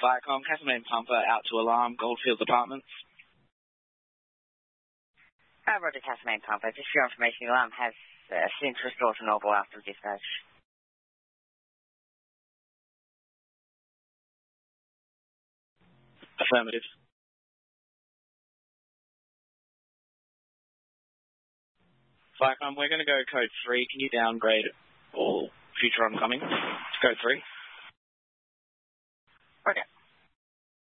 Viacom, Castlemaine Pumper out to alarm, Goldfields Apartments. Roger, Castlemaine Pumper. Just for your information, the alarm has since restored to normal after dispatch. Affirmative. Viacom, we're going to go code 3. Can you downgrade all future oncoming to code 3? Okay.